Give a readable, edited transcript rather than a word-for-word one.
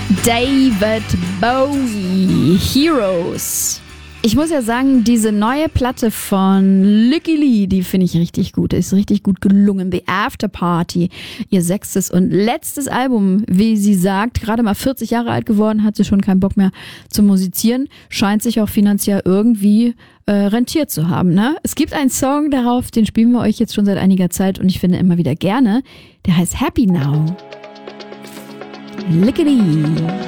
David Bowie, Heroes. Ich muss ja sagen, diese neue Platte von Lykke Li, die finde ich richtig gut. Ist richtig gut gelungen. The After Party, ihr 6. und letztes Album, wie sie sagt, gerade mal 40 Jahre alt geworden, hat sie schon keinen Bock mehr zu musizieren. Scheint sich auch finanziell irgendwie rentiert zu haben. Ne? Es gibt einen Song darauf, den spielen wir euch jetzt schon seit einiger Zeit und ich finde immer wieder gerne. Der heißt Happy Now. Lykke Li.